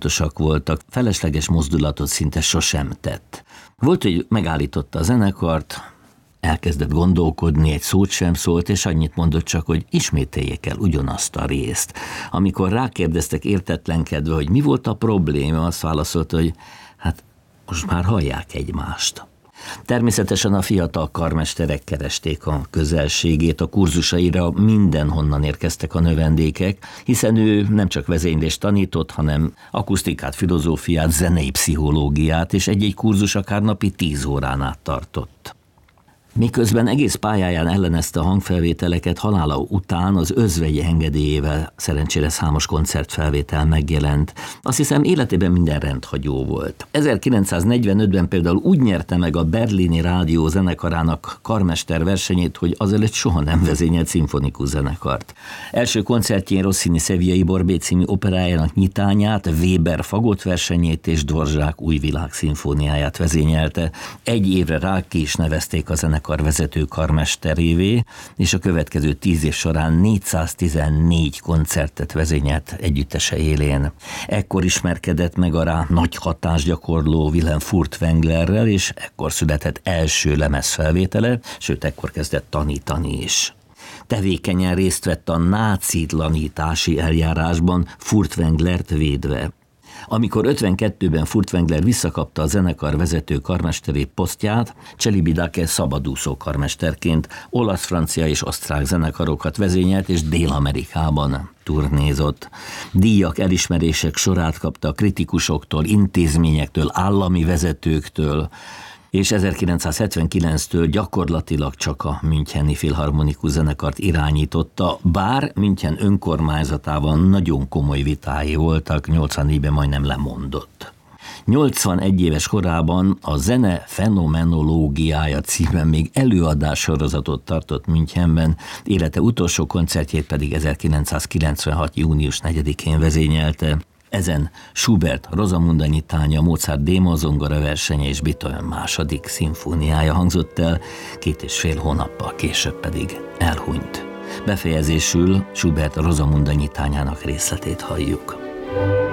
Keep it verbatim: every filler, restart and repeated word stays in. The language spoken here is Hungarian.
fontosak voltak, felesleges mozdulatot szinte sosem tett. Volt, hogy megállította a zenekart, elkezdett gondolkodni, egy szót sem szólt, és annyit mondott csak, hogy ismételjék el ugyanazt a részt. Amikor rákérdeztek értetlenkedve, hogy mi volt a probléma, azt válaszolta, hogy hát most már hallják egymást. Természetesen a fiatal karmesterek keresték a közelségét, a kurzusaira mindenhonnan érkeztek a növendékek, hiszen ő nem csak vezénylést tanított, hanem akusztikát, filozófiát, zenei pszichológiát, és egy-egy kurzus akár napi tíz órán át tartott. Miközben egész pályáján ellenezte a hangfelvételeket, halála után az özvegyi engedélyével szerencsére számos koncertfelvétel megjelent. Azt hiszem, életében minden rendhagyó volt. ezerkilencszáznegyvenötben például úgy nyerte meg a Berlini Rádió zenekarának karmester versenyét, hogy azelőtt soha nem vezényelt szimfonikus zenekart. Első koncertjén Rossini Szeviai Borbé című operájának nyitányát, Weber fagott versenyét és Dvořák új világ szimfóniáját vezényelte. Egy évre rá ki is nevezték a zenekar vezető karmesterévé, és a következő tíz év során négyszáztizennégy koncertet vezényelt együttese élén. Ekkor ismerkedett meg a rá nagy hatást gyakorló Wilhelm Furtwänglerrel, és ekkor született első lemezfelvétele, sőt, ekkor kezdett tanítani is. Tevékenyen részt vett a nácitlanítási eljárásban, Furtwänglert védve. Amikor ötvenkettőben Furtwängler visszakapta a zenekar vezető karmesteri posztját, Celibidache szabadúszó karmesterként olasz, francia és osztrák zenekarokat vezényelt, és Dél-Amerikában turnézott. Díjak, elismerések sorát kapta a kritikusoktól, intézményektől, állami vezetőktől, és ezerkilencszázhetvenkilenctől gyakorlatilag csak a Müncheni Filharmonikus Zenekart irányította, bár München önkormányzatában nagyon komoly vitái voltak, nyolcvannégyben majdnem lemondott. nyolcvanegy éves korában a Zene fenomenológiája címen még előadássorozatot tartott Münchenben, élete utolsó koncertjét pedig ezerkilencszázkilencvenhat. június negyedikén vezényelte. Ezen Schubert Rosamunde nyitánya, Mozart démonzongora versenye és Beethoven második szimfóniája hangzott el, két és fél hónappal később pedig elhunyt. Befejezésül Schubert Rosamunde nyitányának részletét halljuk.